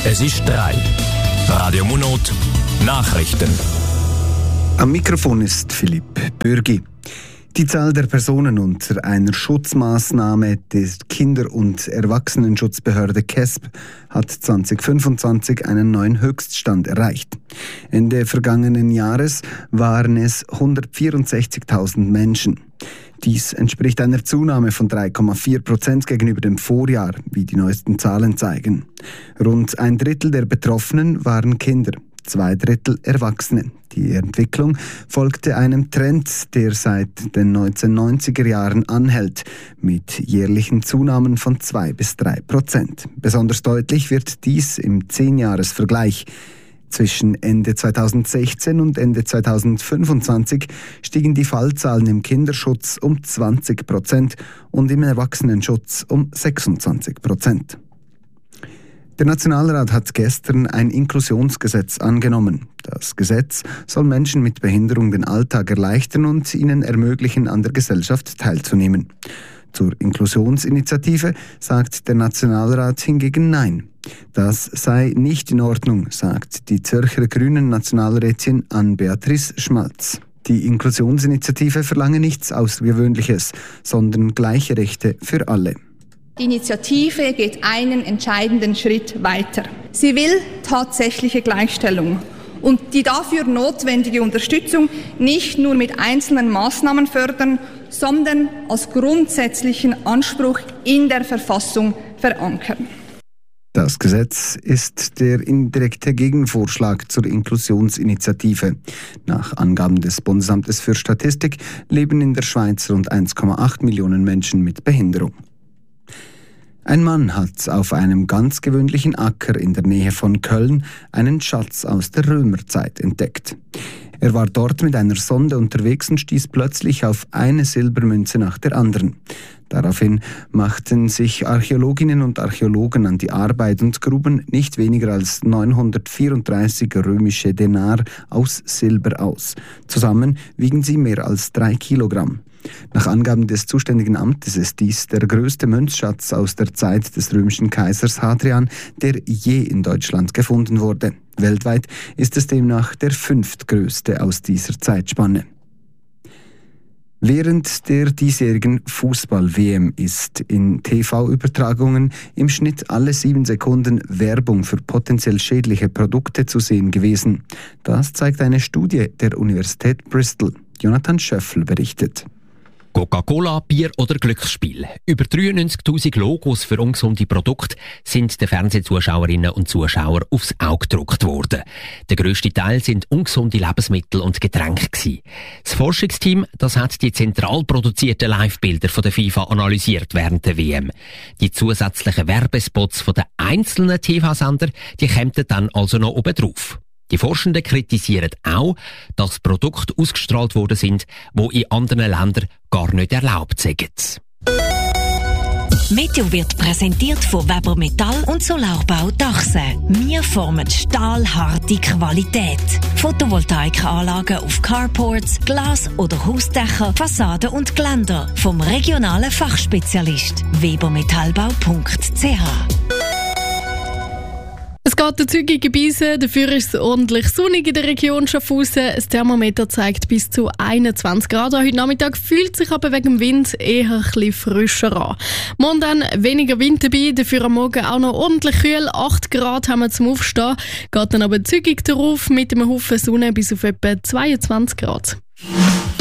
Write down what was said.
Es ist 3. Radio Munot Nachrichten. Am Mikrofon ist Philipp Bürgi. Die Zahl der Personen unter einer Schutzmaßnahme der Kinder- und Erwachsenenschutzbehörde KESB hat 2025 einen neuen Höchststand erreicht. Ende vergangenen Jahres waren es 164.000 Menschen. Dies entspricht einer Zunahme von 3,4% gegenüber dem Vorjahr, wie die neuesten Zahlen zeigen. Rund ein Drittel der Betroffenen waren Kinder, 2/3 Erwachsene. Die Entwicklung folgte einem Trend, der seit den 1990er Jahren anhält, mit jährlichen Zunahmen von 2 bis 3%. Besonders deutlich wird dies im 10-Jahres-Vergleich. Zwischen Ende 2016 und Ende 2025 stiegen die Fallzahlen im Kinderschutz um 20% und im Erwachsenenschutz um 26%. Der Nationalrat hat gestern ein Inklusionsgesetz angenommen. Das Gesetz soll Menschen mit Behinderung den Alltag erleichtern und ihnen ermöglichen, an der Gesellschaft teilzunehmen. Zur Inklusionsinitiative sagt der Nationalrat hingegen Nein. Das sei nicht in Ordnung, sagt die Zürcher Grünen Nationalrätin Ann-Beatrice Schmalz. Die Inklusionsinitiative verlange nichts Außergewöhnliches, sondern gleiche Rechte für alle. Die Initiative geht einen entscheidenden Schritt weiter. Sie will tatsächliche Gleichstellung und die dafür notwendige Unterstützung nicht nur mit einzelnen Maßnahmen fördern, sondern als grundsätzlichen Anspruch in der Verfassung verankern. Das Gesetz ist der indirekte Gegenvorschlag zur Inklusionsinitiative. Nach Angaben des Bundesamtes für Statistik leben in der Schweiz rund 1,8 Millionen Menschen mit Behinderung. Ein Mann hat auf einem ganz gewöhnlichen Acker in der Nähe von Köln einen Schatz aus der Römerzeit entdeckt. Er war dort mit einer Sonde unterwegs und stieß plötzlich auf eine Silbermünze nach der anderen. Daraufhin machten sich Archäologinnen und Archäologen an die Arbeit und gruben nicht weniger als 934 römische Denar aus Silber aus. Zusammen wiegen sie mehr als 3 Kilogramm. Nach Angaben des zuständigen Amtes ist dies der größte Münzschatz aus der Zeit des römischen Kaisers Hadrian, der je in Deutschland gefunden wurde. Weltweit ist es demnach der 5. größte aus dieser Zeitspanne. Während der diesjährigen Fußball-WM ist in TV-Übertragungen im Schnitt alle 7 Sekunden Werbung für potenziell schädliche Produkte zu sehen gewesen. Das zeigt eine Studie der Universität Bristol. Jonathan Schöffel berichtet. Coca-Cola, Bier oder Glücksspiel. Über 93'000 Logos für ungesunde Produkte sind den Fernsehzuschauerinnen und Zuschauern aufs Auge gedruckt worden. Der grösste Teil sind ungesunde Lebensmittel und Getränke gewesen. Das Forschungsteam, das hat die zentral produzierten Live-Bilder von der FIFA analysiert während der WM. Die zusätzlichen Werbespots von den einzelnen TV-Sender, die kämen dann also noch oben drauf. Die Forschenden kritisieren auch, dass Produkte ausgestrahlt worden sind, die in anderen Ländern gar nicht erlaubt sind. Meteo wird präsentiert von Weber Metall und Solarbau Dachse. Wir formen stahlharte Qualität. Photovoltaikanlagen auf Carports, Glas- oder Hausdächer, Fassaden und Geländer. Vom regionalen Fachspezialist webermetallbau.ch. Es geht der zügige Beise, dafür ist es ordentlich sonnig in der Region Schaffhausen. Das Thermometer zeigt bis zu 21 Grad. Heute Nachmittag fühlt sich aber wegen dem Wind eher ein bisschen frischer an. Morgen dann weniger Wind dabei, dafür am Morgen auch noch ordentlich kühl. 8 Grad haben wir zum Aufstehen. Geht dann aber zügig darauf mit einem Haufen Sonne bis auf etwa 22 Grad.